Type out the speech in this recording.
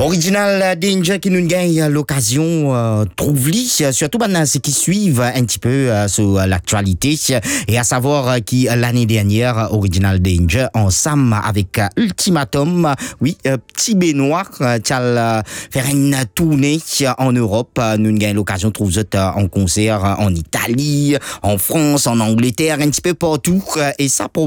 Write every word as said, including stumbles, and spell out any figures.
Original Danger qui nous gagne l'occasion euh, trouve lui surtout maintenant ceux qui suivent un petit peu euh, sur l'actualité et à savoir euh, qui l'année dernière Original Danger ensemble avec euh, Ultimatum oui euh, petit Benoît euh, qui a euh, faire une tournée en Europe euh, nous gagne l'occasion de trouver euh, en concert en Italie en France en Angleterre un petit peu partout euh, et ça pour